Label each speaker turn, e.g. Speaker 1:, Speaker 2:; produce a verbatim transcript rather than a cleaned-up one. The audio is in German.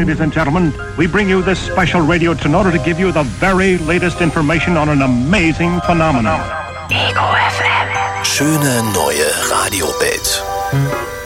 Speaker 1: ladies and gentlemen, we bring you this special radio in order to give you the very latest information on an amazing phenomenon.
Speaker 2: Ego F M. Schöne neue Radiowelt.